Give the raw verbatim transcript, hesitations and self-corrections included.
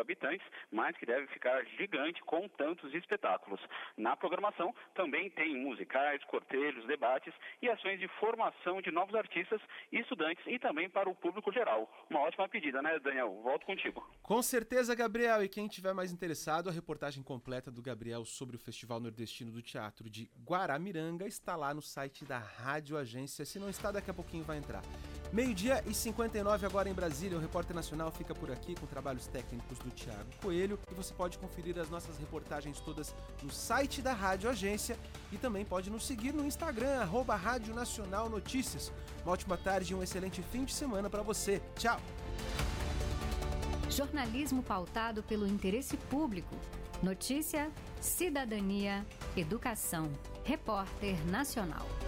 habitantes, mas que deve ficar gigante com tantos espetáculos. Na programação também tem musicais, cortejos, debates e ações de formação de novos artistas e estudantes e também para o público geral. Uma ótima pedida, né, Daniel? Volto contigo. Com certeza, Gabriel. E quem tiver mais interessado, a reportagem completa do Gabriel sobre o Festival Nordestino do Teatro de Guaramiranga está lá no site da Rádio Agência. Se não está, daqui a pouquinho vai entrar. Meio-dia e cinquenta e nove agora em Brasília. O Repórter Nacional fica por aqui com trabalhos técnicos do Thiago Coelho. E você pode conferir as nossas reportagens todas no site da Rádio Agência. E também pode nos seguir no Instagram, arroba Rádio Nacional Notícias. Uma ótima tarde e um excelente fim de semana para você. Tchau! Jornalismo pautado pelo interesse público. Notícia, cidadania, educação. Repórter Nacional.